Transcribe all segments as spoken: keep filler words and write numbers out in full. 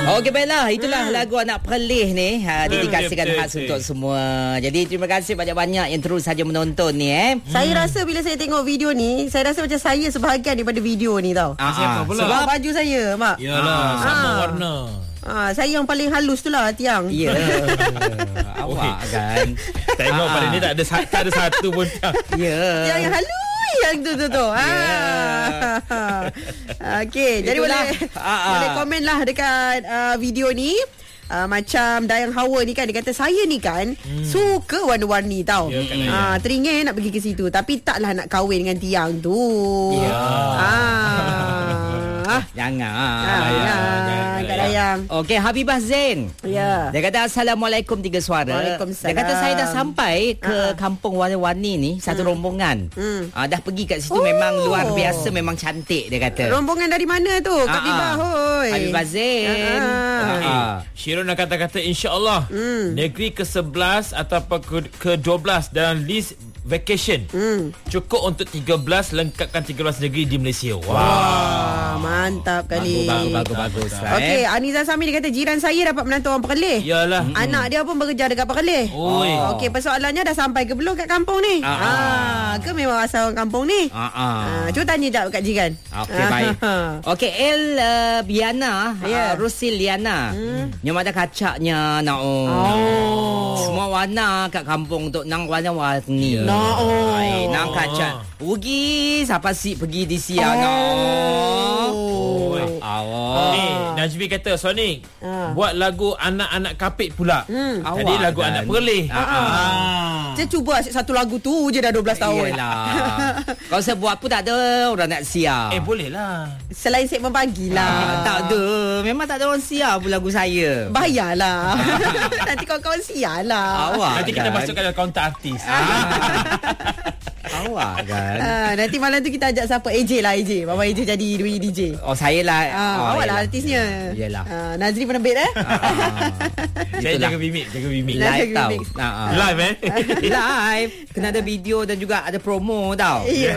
Okey, baiklah. Itulah hmm. lagu Anak Perlih ni. Ha, dedikasikan betul, khas betul. untuk semua. Jadi terima kasih banyak-banyak yang terus saja menonton ni eh. Hmm. Saya rasa bila saya tengok video ni, saya rasa macam saya sebahagian daripada video ni tau. Ah, Siapa ah. pula? Sebab baju saya, mak. Yalah, sama Ah. warna. Ah, saya yang paling halus tu lah, Tiang. Ya. Awak kan. Tengok Ah. pada ni tak ada tak ada satu pun. Ya. Yang yang halus yang tu tu tu. Ah. Okey, jadi Itulah. boleh Ah, ah. boleh komen lah dekat uh, video ni. Uh, macam Dayang Hawa ni kan, dia kata saya ni kan hmm. suka warna-warni tau. Ya, Kak Dayang. Ah, teringin nak pergi ke situ tapi taklah nak kahwin dengan Tiang tu. Ya. Ah. Jangan. Ah, Dayang, Kak Dayang. Okey, Habibah Zain. Ya. Dia kata Assalamualaikum tiga suara. Waalaikumsalam. Dia kata saya dah sampai ke Ah. kampung warna-warni ni satu rombongan. Hmm. Ah, dah pergi kat situ Oh. memang luar biasa, memang cantik dia kata. Rombongan dari mana tu? Kak Ah, Bibah, ah. hoi. Habibah Zain. Ah. Ah, ah. Syirun nak kata-kata insya-Allah Hmm. negeri ke sebelas ataupun ke, ke dua belas dalam list vacation. Hmm. Cukup untuk tiga belas, lengkapkan tiga belas negeri di Malaysia. Wah. Ah, mantap kali. Bagus, bagus, bagus. bagus Okey, eh. Aniza Sami dia kata jiran saya dapat menantu orang Perlih. Yalah. Anak dia pun bekerja dekat Perlih. Oi. Okey, persoalannya dah sampai ke belum kat kampung ni? Ah, Ah, ke memang asal orang kampung ni? Ah, ah. Ah, cuba tanya jap kat jiran. Okey, baik. Okey, El uh, Biana, Ya. uh, Rusil Liana. Hmm. Yang ada kacaknya nak oh. Oh. Semua warna kat kampung tu nang warna-warni. No. Oh. Ai, nang kacak. Rugi siapa si pergi di siang. Oh. Oi. Awak. Ni Najmi kata Sonic Ah. buat lagu anak-anak kapit pula. Hmm. Tadi Awak lagu kan. anak Perlih. Ah, Ah. Saya cuba asyik satu lagu tu je dah dua belas tahun. Yelah. Kalau saya buat pun tak ada orang nak siar. Eh boleh lah. Selain segmen pagi Ah, lah. tak ada. Memang tak ada orang siar pun lagu saya. Bayarlah. Nanti kawan-kawan siar lah. Awak Nanti kita kan? masukkan dalam kaunter artis. Awak kan. Ah, nanti malam tu kita ajak siapa? A J lah, A J. Mama A J jadi D J. Oh saya lah. Ah, oh, awak lah yelah. artisnya. Yelah. Ah, Nazri penerbit eh? Ah, Saya itulah. jaga mimik, jaga mimik. Lah. Live tau. Remix. Ah, ah. Live eh. Live. Kena ada video dan juga ada promo tau. Ya.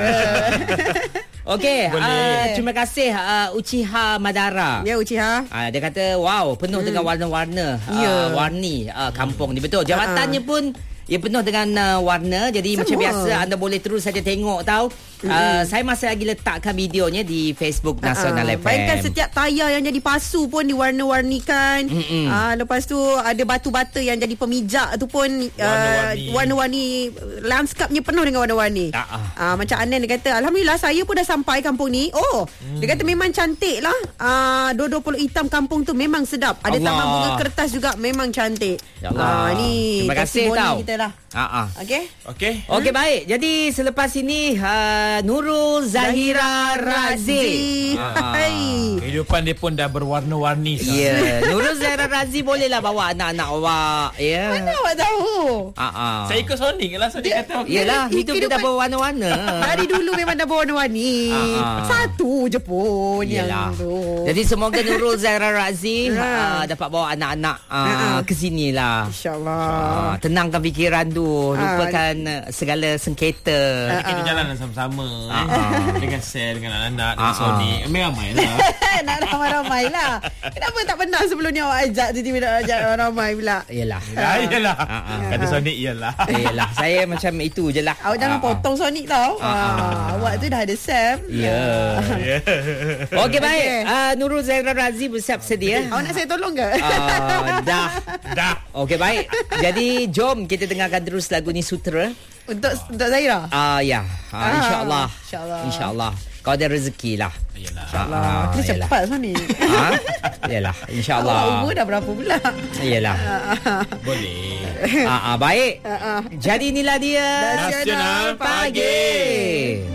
Okey, Boleh. uh, terima kasih uh, Uchiha Madara. Ya, Uchiha. Uh, dia kata wow, penuh hmm. dengan warna-warna uh, Ya. warni uh, kampung ni. Betul. Jawatannya uh-uh. pun ia penuh dengan uh, warna. Jadi Semua. macam biasa anda boleh terus saja tengok tahu. Uh, saya masih lagi letakkan videonya di Facebook Nasional Uh-uh. F M. Bayangkan setiap tayar yang jadi pasu pun diwarna-warnikan. Mm-mm. Uh, lepas tu ada batu-bata yang jadi pemijak tu pun Warna-warni. uh, warna-warni. Lanskapnya penuh dengan warna-warni. Uh-uh. Uh, macam Anan dia kata, Alhamdulillah saya pun dah sampai kampung ni. Oh, hmm. dia kata memang cantik lah. Uh, dua-dua puluh hitam kampung tu memang sedap. Ada Allah. taman bunga kertas juga memang cantik. Ya Allah. Uh, ni Terima kasih testimoni tau. kita lah. Uh-uh. Okey. Okey. Okey, baik. Jadi selepas ini uh, Nurul Zahira Razi. Ah. Hai. Kehidupan dia pun dah berwarna-warni. Ya, yeah. Nurul Zahira Razi bolehlah bawa anak-anak awak. Ya. Mana awak tahu? Ah ah. Saya ikut Sonic lah. Sonic Dia- kata okey. Yelah, hidup dia dah Kehidupan- berwarna-warna. Dari dulu memang dah berwarna-warni. Ah, ah. Satu je pun Yelah. yang tu. Jadi semoga Nurul Zahira Razi Ha. uh, dapat bawa anak-anak uh, Ha. ke sini lah. InsyaAllah. Uh, tenangkan fikiran tu, Ah. lupakan uh, segala sengketa. Ah. Kita jalan sama-sama Ah, eh. ah. Dengan Sel, dengan anak-anak, dengan Ah, Sonic. Ramai-ramai lah. Nak ramai-ramai lah. Kenapa tak pernah sebelum ni awak ajak tiba-tiba nak ajak ramai pula? Yelah. Ya, iyalah. Ah, ah. Kata Sonic iyalah. Yelah, saya macam itu je lah. Awak jangan Ah, ah. potong Sonic tau. Ah, ah. Ah, awak tu dah ada Sam. Ya. Ya. Okey, baik. Okey. Uh, Nurul Zahira Razi bersiap sedia. Awak nak saya tolong ke? Uh, dah. Dah. Okey, baik. Jadi, jom kita dengarkan terus lagu ni Sutra. Untuk untuk Zahira? Ah uh, ya. Uh, Ah, InsyaAllah. insyaAllah. InsyaAllah. Kau ada rezeki lah. Iyalah. Allah, Ah, kena yelah. cepat Sonic. Ha? Yalah, Awak insyaAllah. umur dah berapa pula? Yalah. Boleh. Ah, ah, baik. Ah, ah. Jadi inilah dia Nasional Pagi.